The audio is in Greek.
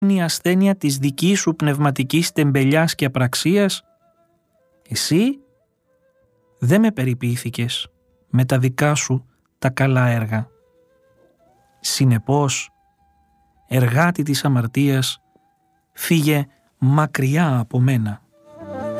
είναι η ασθένεια της δικής σου πνευματικής τεμπελιάς και απραξίας, εσύ δεν με περιποιήθηκες με τα δικά σου τα καλά έργα. Συνεπώς, εργάτη της αμαρτίας, φύγε μακριά από μένα.